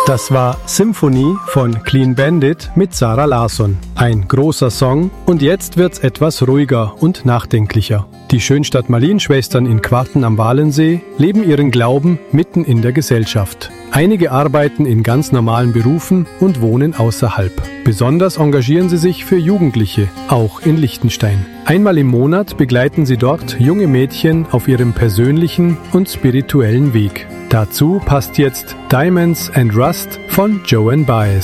Das war Symphonie von Clean Bandit mit Zara Larsson. Ein großer Song und jetzt wird's etwas ruhiger und nachdenklicher. Die Schönstatt Marienschwestern in Quarten am Walensee leben ihren Glauben mitten in der Gesellschaft. Einige arbeiten in ganz normalen Berufen und wohnen außerhalb. Besonders engagieren sie sich für Jugendliche, auch in Liechtenstein. Einmal im Monat begleiten sie dort junge Mädchen auf ihrem persönlichen und spirituellen Weg. Dazu passt jetzt Diamonds and Rust von Joan Baez.